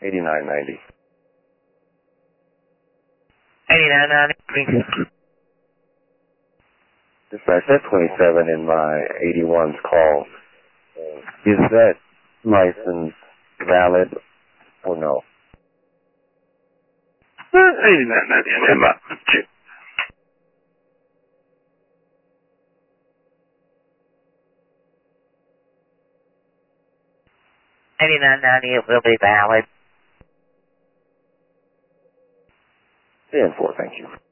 8990. 8990. Dispatch, that 27 in my 81's call. Is that license valid or no? 8990. 8990, it will be valid. 10-4, thank you.